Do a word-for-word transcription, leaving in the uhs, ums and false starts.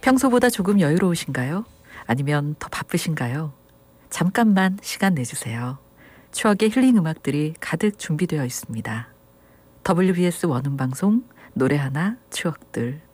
평소보다 조금 여유로우신가요? 아니면 더 바쁘신가요? 잠깐만 시간 내주세요. 추억의 힐링 음악들이 가득 준비되어 있습니다. 더블유비에스 원음방송 노래 하나 추억들.